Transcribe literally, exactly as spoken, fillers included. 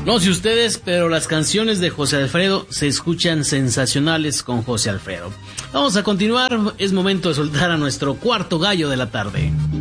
No sé ustedes, pero las canciones de José Alfredo se escuchan sensacionales con José Alfredo. Vamos a continuar, es momento de soltar a nuestro cuarto gallo de la tarde.